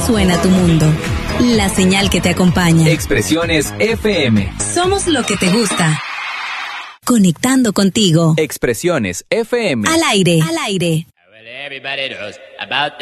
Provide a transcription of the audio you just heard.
suena tu mundo. La señal que te acompaña. Expresiones FM. Somos lo que te gusta. Conectando contigo. Expresiones FM. Al aire. Al aire. Well, everybody knows about